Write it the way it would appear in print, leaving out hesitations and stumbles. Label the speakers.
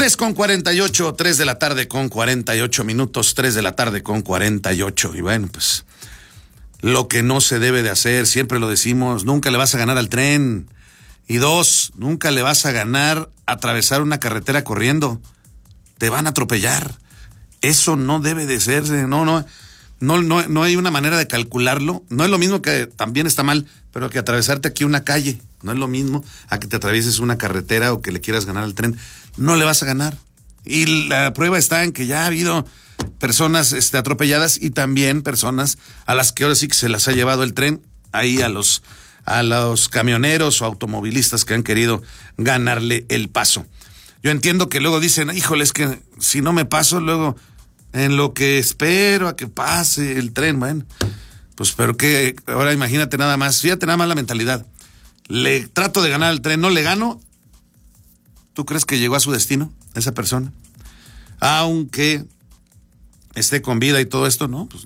Speaker 1: 3:48, 3 de la tarde con 48 minutos, 3 de la tarde con 48. Y bueno, pues lo que no se debe de hacer, siempre lo decimos, nunca le vas a ganar al tren. Y dos, nunca le vas a ganar atravesar una carretera corriendo. Te van a atropellar. Eso no debe de serse, no hay una manera de calcularlo. No es lo mismo, que también está mal, pero que atravesarte aquí una calle. No es lo mismo a que te atravieses una carretera o que le quieras ganar al tren. No le vas a ganar. Y la prueba está en que ya ha habido personas atropelladas y también personas a las que ahora sí que se las ha llevado el tren, ahí a los camioneros o automovilistas que han querido ganarle el paso. Yo entiendo que luego dicen, híjole, es que si no me paso, luego en lo que espero a que pase el tren, bueno, pues pero que ahora imagínate nada más, fíjate nada más la mentalidad. Le trato de ganar al tren, no le gano. ¿Tú crees que llegó a su destino esa persona? Aunque esté con vida y todo esto, no, pues